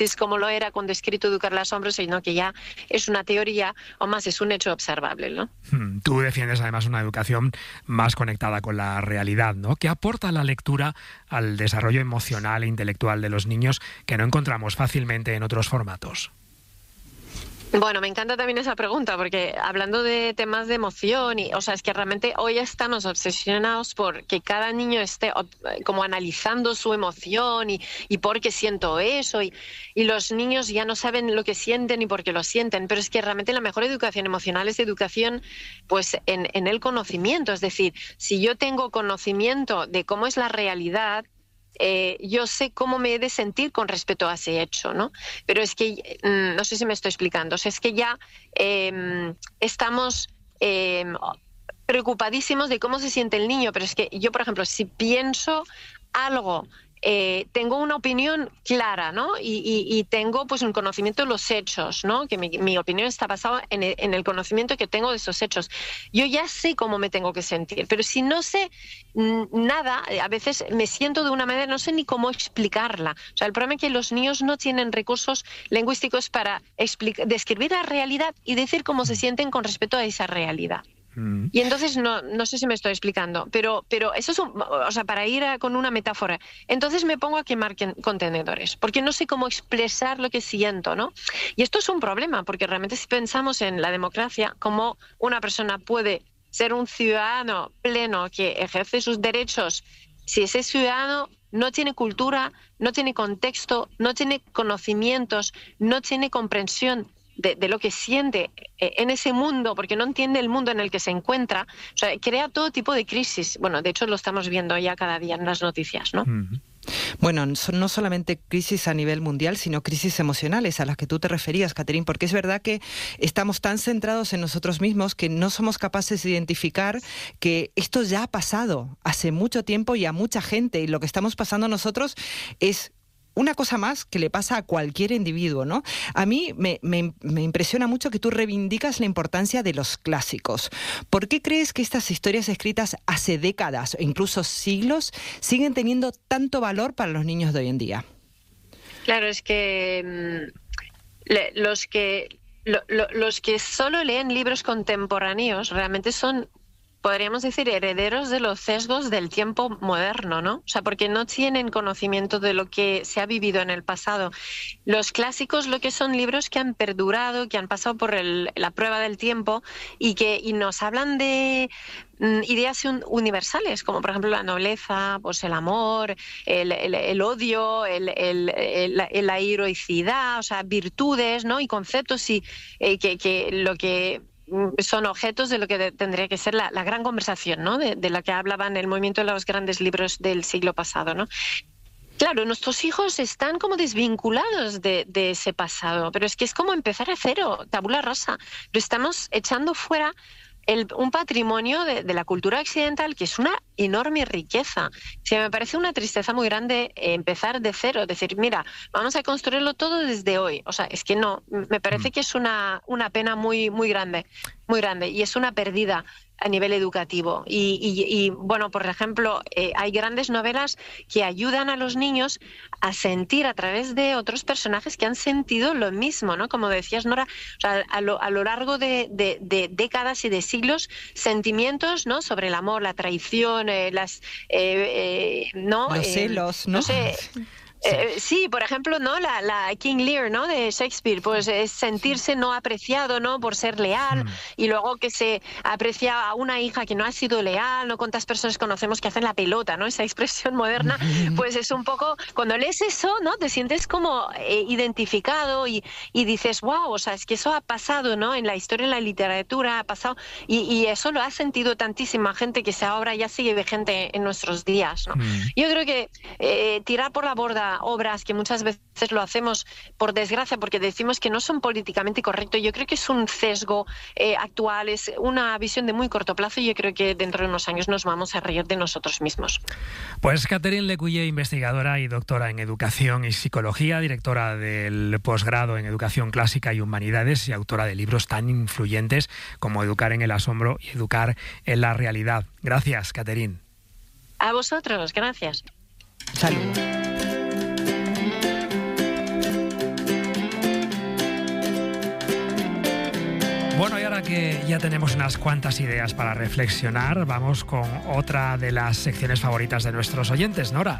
Génesis como lo era cuando escrito Educar al asombro, sino que ya es una teoría o más es un hecho observable, ¿no? Tú defiendes además una educación más conectada con la realidad, ¿no? ¿Qué aporta la lectura al desarrollo emocional e intelectual de los niños que no encontramos fácilmente en otros formatos? Bueno, me encanta también esa pregunta, porque hablando de temas de emoción, es que realmente hoy estamos obsesionados por que cada niño esté como analizando su emoción y por qué siento eso, y los niños ya no saben lo que sienten y por qué lo sienten, pero es que realmente la mejor educación emocional es educación pues en el conocimiento, es decir, si yo tengo conocimiento de cómo es la realidad, yo sé cómo me he de sentir con respecto a ese hecho, ¿no? Pero es que, no sé si me estoy explicando, o sea, es que ya estamos preocupadísimos de cómo se siente el niño, pero es que yo, por ejemplo, si pienso algo, tengo una opinión clara, ¿no? Y tengo pues un conocimiento de los hechos, ¿no? Que mi opinión está basada en el conocimiento que tengo de esos hechos. Yo ya sé cómo me tengo que sentir, pero si no sé nada, a veces me siento de una manera, no sé ni cómo explicarla. O sea, el problema es que los niños no tienen recursos lingüísticos para describir la realidad y decir cómo se sienten con respecto a esa realidad. Y entonces, no sé si me estoy explicando, pero eso es para ir con una metáfora. Entonces me pongo a quemar contenedores, porque no sé cómo expresar lo que siento, ¿no? Y esto es un problema, porque realmente si pensamos en la democracia, cómo una persona puede ser un ciudadano pleno que ejerce sus derechos si ese ciudadano no tiene cultura, no tiene contexto, no tiene conocimientos, no tiene comprensión de lo que siente en ese mundo, porque no entiende el mundo en el que se encuentra. O sea, crea todo tipo de crisis. Bueno, de hecho lo estamos viendo ya cada día en las noticias, ¿no? Bueno, no solamente crisis a nivel mundial, sino crisis emocionales a las que tú te referías, Catherine, porque es verdad que estamos tan centrados en nosotros mismos que no somos capaces de identificar que esto ya ha pasado hace mucho tiempo y a mucha gente, y lo que estamos pasando nosotros es una cosa más que le pasa a cualquier individuo, ¿no? A mí me impresiona mucho que tú reivindicas la importancia de los clásicos. ¿Por qué crees que estas historias escritas hace décadas o incluso siglos siguen teniendo tanto valor para los niños de hoy en día? Claro, es que los que solo leen libros contemporáneos realmente son, podríamos decir, herederos de los sesgos del tiempo moderno, ¿no? O sea, porque no tienen conocimiento de lo que se ha vivido en el pasado. Los clásicos lo que son libros que han perdurado, que han pasado por la prueba del tiempo y nos hablan de ideas universales, como por ejemplo la nobleza, pues el amor, el odio, la heroicidad, o sea, virtudes, ¿no? Y conceptos que lo que son objetos de lo que tendría que ser la gran conversación, ¿no? De la que hablaban el movimiento de los grandes libros del siglo pasado, ¿no? Claro, nuestros hijos están como desvinculados de ese pasado, pero es que es como empezar a cero, tabula rasa. Lo estamos echando fuera un patrimonio de la cultura occidental que es una enorme riqueza. Sí, me parece una tristeza muy grande empezar de cero, decir, mira, vamos a construirlo todo desde hoy. O sea, es que no, me parece que es una pena muy, muy grande, y es una pérdida a nivel educativo. Y bueno, por ejemplo, hay grandes novelas que ayudan a los niños a sentir a través de otros personajes que han sentido lo mismo, ¿no? Como decías, Nora, o sea, a lo largo de décadas y de siglos, sentimientos, ¿no? Sobre el amor, la traición, los celos, ¿no? No sé. Sí, por ejemplo, ¿no? La King Lear, ¿no? De Shakespeare, pues es sentirse no apreciado, ¿no? Por ser leal, y luego que se aprecia a una hija que no ha sido leal, ¿no? ¿Cuántas personas conocemos que hacen la pelota, ¿no? Esa expresión moderna, pues es un poco, cuando lees eso, ¿no? Te sientes como identificado y dices, wow, o sea, es que eso ha pasado, ¿no? En la historia, en la literatura ha pasado, y eso lo ha sentido tantísima gente que esa obra ya sigue vigente en nuestros días, ¿no? Yo creo que tirar por la borda obras que muchas veces lo hacemos por desgracia porque decimos que no son políticamente correctos, yo creo que es un sesgo actual, es una visión de muy corto plazo, y yo creo que dentro de unos años nos vamos a reír de nosotros mismos. Pues Catherine Lecuyer, investigadora y doctora en Educación y Psicología, directora del posgrado en Educación Clásica y Humanidades y autora de libros tan influyentes como Educar en el asombro y Educar en la realidad. Gracias, Catherine. A vosotros, gracias. Saludos. Bueno, y ahora que ya tenemos unas cuantas ideas para reflexionar, vamos con otra de las secciones favoritas de nuestros oyentes, Nora.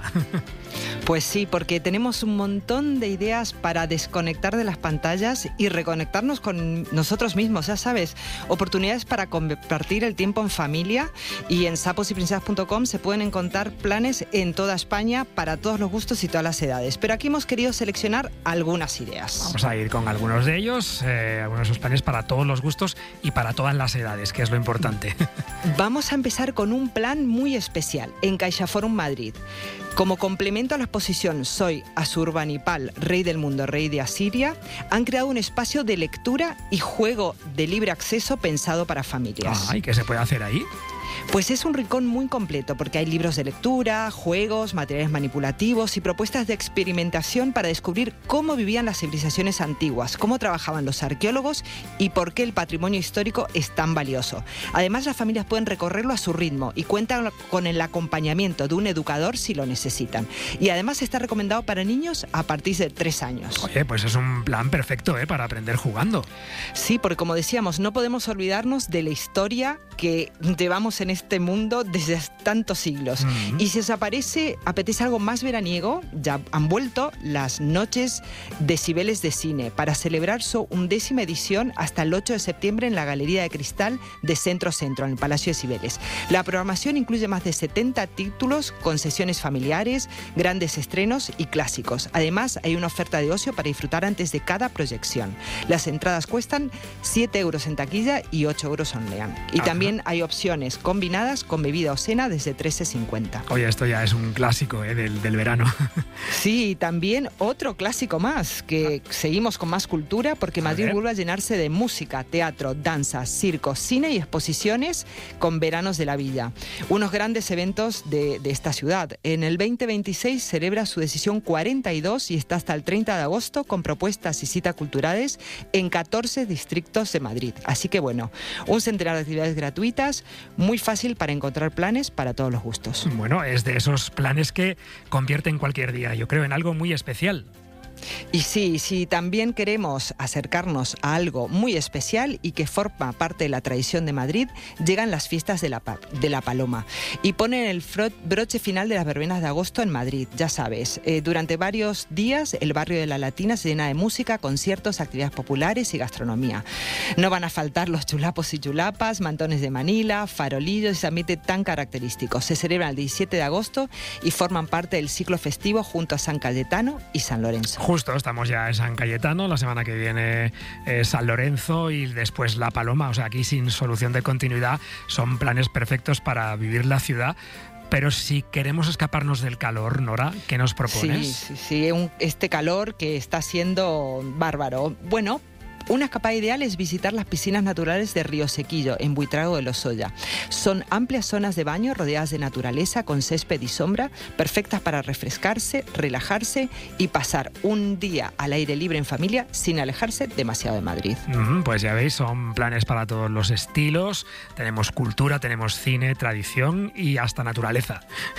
Pues sí, porque tenemos un montón de ideas para desconectar de las pantallas y reconectarnos con nosotros mismos, ya sabes, oportunidades para compartir el tiempo en familia, y en saposyprincesas.com se pueden encontrar planes en toda España para todos los gustos y todas las edades. Pero aquí hemos querido seleccionar algunas ideas. Vamos a ir con algunos de ellos, algunos de esos planes para todos los gustos y para todas las edades, que es lo importante. Vamos a empezar con un plan muy especial en CaixaForum Madrid. Como complemento a la exposición Soy Asurbanipal, Rey del Mundo, Rey de Asiria, han creado un espacio de lectura y juego de libre acceso pensado para familias. ¿Y qué se puede hacer ahí? Pues es un rincón muy completo porque hay libros de lectura, juegos, materiales manipulativos y propuestas de experimentación para descubrir cómo vivían las civilizaciones antiguas, cómo trabajaban los arqueólogos y por qué el patrimonio histórico es tan valioso. Además, las familias pueden recorrerlo a su ritmo y cuentan con el acompañamiento de un educador si lo necesitan. Y además está recomendado para niños a partir de 3 años. Oye, pues es un plan perfecto, para aprender jugando. Sí, porque como decíamos, no podemos olvidarnos de la historia que llevamos en este mundo desde tantos siglos. Y si os apetece algo más veraniego, ya han vuelto las noches de Cibeles de Cine para celebrar su 11ª edición hasta el 8 de septiembre en la Galería de Cristal de Centro Centro, en el Palacio de Cibeles. La programación incluye más de 70 títulos con sesiones familiares, grandes estrenos y clásicos. Además, hay una oferta de ocio para disfrutar antes de cada proyección. Las entradas cuestan 7 euros en taquilla y 8 euros online. Y también hay opciones combinadas con bebida o cena desde 13,50. Oye, esto ya es un clásico del verano. Sí, y también otro clásico más, que seguimos con más cultura porque Madrid vuelve a llenarse de música, teatro, danza, circo, cine y exposiciones con Veranos de la Villa. Unos grandes eventos de esta ciudad. En el 2026 celebra su edición 42 y está hasta el 30 de agosto con propuestas y citas culturales en 14 distritos de Madrid. Así que bueno, un centenar de actividades gratuitas, muy fácil para encontrar planes para todos los gustos. Bueno, es de esos planes que convierten cualquier día, yo creo, en algo muy especial. Y sí, si también queremos acercarnos a algo muy especial y que forma parte de la tradición de Madrid, llegan las fiestas de la Paloma y ponen el broche final de las verbenas de agosto en Madrid, ya sabes. Durante varios días el barrio de la Latina se llena de música, conciertos, actividades populares y gastronomía. No van a faltar los chulapos y chulapas, mantones de Manila, farolillos y ese ambiente tan característico. Se celebran el 17 de agosto y forman parte del ciclo festivo junto a San Cayetano y San Lorenzo. Justo, estamos ya en San Cayetano, la semana que viene San Lorenzo y después La Paloma, o sea, aquí sin solución de continuidad, son planes perfectos para vivir la ciudad. Pero si queremos escaparnos del calor, Nora, ¿qué nos propones? Sí, este calor que está siendo bárbaro. Bueno, una escapada ideal es visitar las piscinas naturales de Río Sequillo, en Buitrago de Lozoya. Son amplias zonas de baño rodeadas de naturaleza con césped y sombra, perfectas para refrescarse, relajarse y pasar un día al aire libre en familia sin alejarse demasiado de Madrid. Pues ya veis, son planes para todos los estilos. Tenemos cultura, tenemos cine, tradición y hasta naturaleza.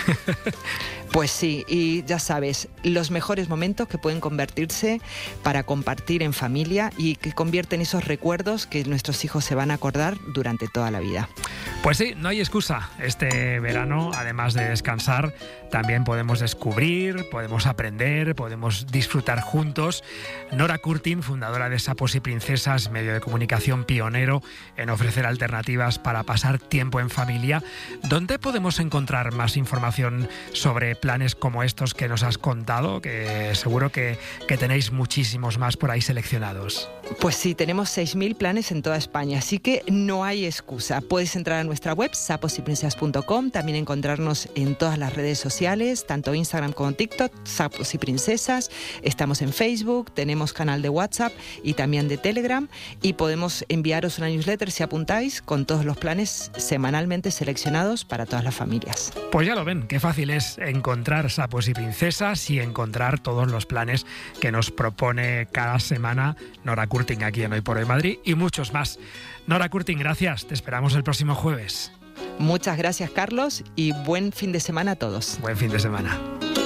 Pues sí, y ya sabes, los mejores momentos que pueden convertirse para compartir en familia y que convierten esos recuerdos que nuestros hijos se van a acordar durante toda la vida. Pues sí, no hay excusa. Este verano, además de descansar, también podemos descubrir, podemos aprender, podemos disfrutar juntos. Nora Curtin, fundadora de Sapos y Princesas, medio de comunicación pionero en ofrecer alternativas para pasar tiempo en familia. ¿Dónde podemos encontrar más información sobre planes como estos que nos has contado? Que seguro que tenéis muchísimos más por ahí seleccionados. Pues sí, tenemos 6.000 planes en toda España, así que no hay excusa. Puedes entrar a nuestra web, saposyprincesas.com, también encontrarnos en todas las redes sociales, tanto Instagram como TikTok, Sapos y Princesas. Estamos en Facebook, tenemos canal de WhatsApp y también de Telegram, y podemos enviaros una newsletter si apuntáis con todos los planes semanalmente seleccionados para todas las familias. Pues ya lo ven, qué fácil es encontrar Sapos y Princesas y encontrar todos los planes que nos propone cada semana Nora Curtin aquí en Hoy por Hoy Madrid y muchos más. Nora Curtin, gracias. Te esperamos el próximo jueves. Muchas gracias, Carlos, y buen fin de semana a todos. Buen fin de semana.